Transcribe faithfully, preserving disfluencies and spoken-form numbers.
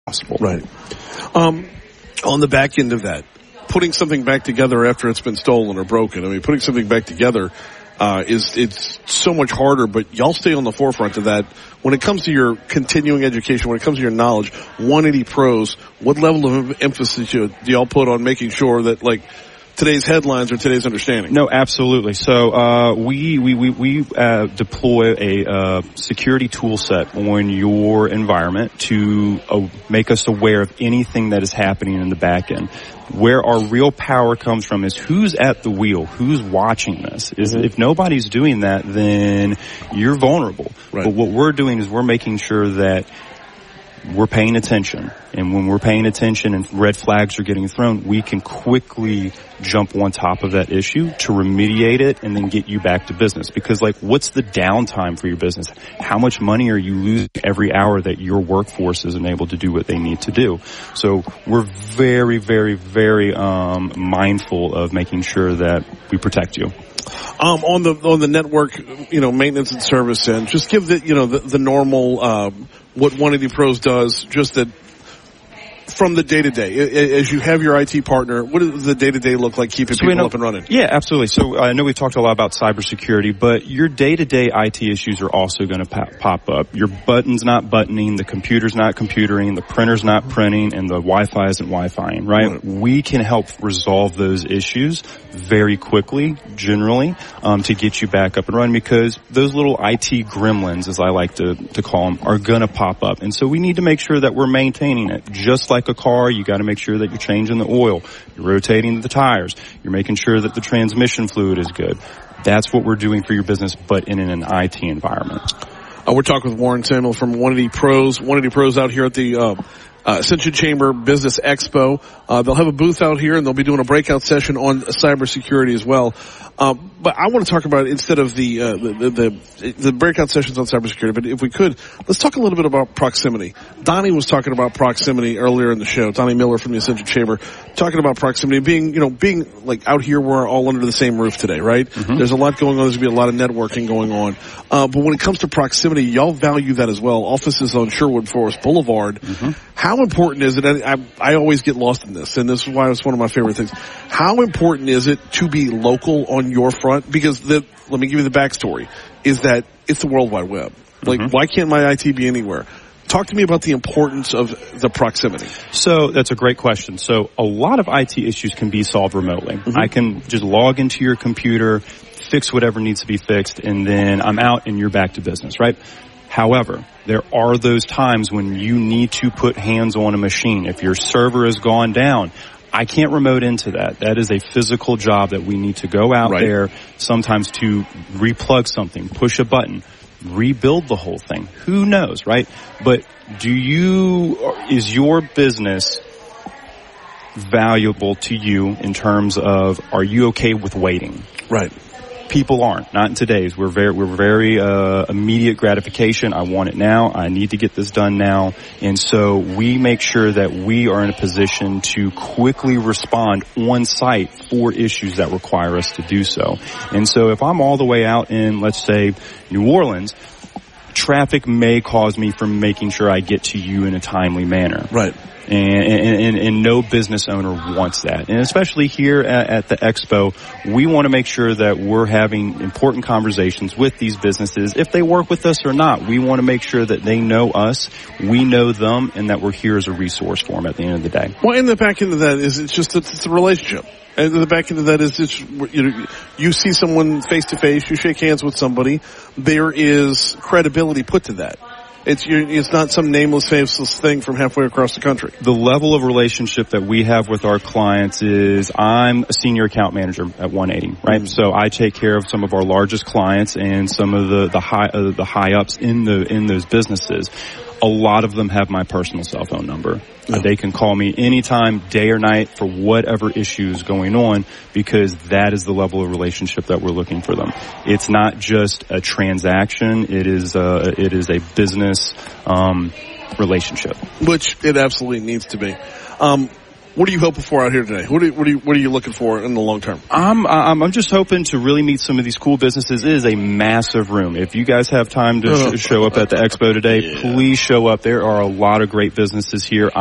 possible. Right. Um, on the back end of that, putting something back together after it's been stolen or broken, I mean, putting something back together uh, is it's so much harder, but y'all stay on the forefront of that. When it comes to your continuing education, when it comes to your knowledge, one eighty Pros, what level of emphasis do y'all put on making sure that, like, today's headlines or today's understanding? No, absolutely. So uh, we we we, we uh, deploy a uh, security tool set on your environment to uh, make us aware of anything that is happening in the back end. Where our real power comes from is who's at the wheel, who's watching this. Is mm-hmm. If nobody's doing that, then you're vulnerable. Right. But what we're doing is we're making sure that we're paying attention. And when we're paying attention and red flags are getting thrown, we can quickly jump on top of that issue to remediate it and then get you back to business. Because, like, what's the downtime for your business? How much money are you losing every hour that your workforce isn't able to do what they need to do? So we're very, very, very um, mindful of making sure that we protect you. Um, on the on the network, you know, maintenance and service end, just give the you know the, the normal um, what one eighty Pros does, just that from the day to day. As you have your I T partner, what does the day to day look like keeping so people know, up and running? Yeah, absolutely. So I know we've talked a lot about cybersecurity, but your day to day I T issues are also going to pop, pop up. Your button's not buttoning, the computer's not computering, the printer's not printing, and the Wi-Fi isn't Wi-Fiing, right? right? We can help resolve those issues very quickly, generally, um, to get you back up and running, because those little I T gremlins, as I like to, to call them, are going to pop up. And so we need to make sure that we're maintaining it. Just like a car, you got to make sure that you're changing the oil, you're rotating the tires, you're making sure that the transmission fluid is good. That's what we're doing for your business, but in an I T environment. Uh, we're talking with Warren Samuel from one eighty Pros. one eighty Pros out here at the uh, uh, Ascension Chamber Business Expo. Uh, they'll have a booth out here, and they'll be doing a breakout session on cybersecurity as well. Uh, but I want to talk about, instead of the, uh, the, the, the breakout sessions on cybersecurity, but if we could, let's talk a little bit about proximity. Donnie was talking about proximity earlier in the show. Donnie Miller from the Ascension Chamber, talking about proximity, being, you know, being like out here, we're all under the same roof today, right? Mm-hmm. There's a lot going on. There's going to be a lot of networking going on. Uh, but when it comes to proximity, y'all value that as well. Offices on Sherwood Forest Boulevard. Mm-hmm. How important is it? And I, I always get lost in this, and this is why it's one of my favorite things. How important is it to be local on your front? Because the, let me give you the backstory, is that it's the World Wide Web. Like, mm-hmm. why can't my I T be anywhere? Talk to me about the importance of the proximity. So that's a great question. So a lot of I T issues can be solved remotely. Mm-hmm. I can just log into your computer, fix whatever needs to be fixed, and then I'm out and you're back to business, right? However, there are those times when you need to put hands on a machine. If your server has gone down, I can't remote into that. That is a physical job that we need to go out right. there sometimes to replug something, push a button, rebuild the whole thing. Who knows, right? But do you, is your business valuable to you in terms of, are you okay with waiting? Right. People aren't. Not in today's. We're very, we're very, uh, immediate gratification. I want it now. I need to get this done now. And so we make sure that we are in a position to quickly respond on site for issues that require us to do so. And so if I'm all the way out in, let's say, New Orleans, traffic may cause me from making sure I get to you in a timely manner. Right. And, and, and no business owner wants that. And especially here at, at the Expo, we want to make sure that we're having important conversations with these businesses. If they work with us or not, we want to make sure that they know us, we know them, and that we're here as a resource for them at the end of the day. Well, in the back end of that is it's just it's a relationship. And the back end of that is it's, you know, you see someone face to face, you shake hands with somebody, there is credibility put to that. It's it's not some nameless, faceless thing from halfway across the country. The level of relationship that we have with our clients is, I'm a senior account manager at one eighty, right? Mm-hmm. So I take care of some of our largest clients and some of the the high uh, the high ups in the in those businesses. A lot of them have my personal cell phone number. Yeah. They can call me anytime, day or night, for whatever issue is going on, because that is the level of relationship that we're looking for them. It's not just a transaction. It is a, it is a business um, relationship. Which it absolutely needs to be. Um, What are you hoping for out here today? What are you, what are you, what are you looking for in the long term? I'm, I'm, I'm just hoping to really meet some of these cool businesses. It is a massive room. If you guys have time to sh- show up at the expo today, yeah. please show up. There are a lot of great businesses here.